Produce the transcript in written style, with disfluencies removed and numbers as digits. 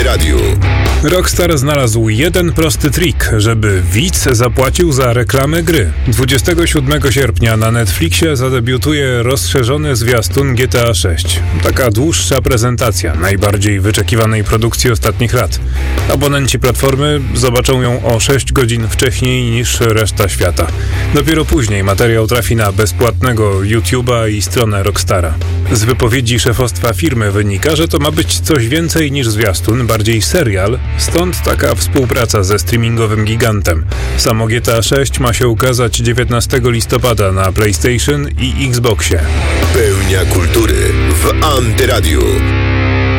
Antyradiu. Rockstar znalazł jeden prosty trik, żeby widz zapłacił za reklamę gry. 27 sierpnia na Netflixie zadebiutuje rozszerzony zwiastun GTA 6. Taka dłuższa prezentacja najbardziej wyczekiwanej produkcji ostatnich lat. Abonenci platformy zobaczą ją o 6 godzin wcześniej niż reszta świata. Dopiero później materiał trafi na bezpłatnego YouTube'a i stronę Rockstara. Z wypowiedzi szefostwa firmy wynika, że to ma być coś więcej niż zwiastun, bardziej serial, stąd taka współpraca ze streamingowym gigantem. Samo GTA 6 ma się ukazać 19 listopada na PlayStation i Xboxie. Pełnia kultury w Antyradiu.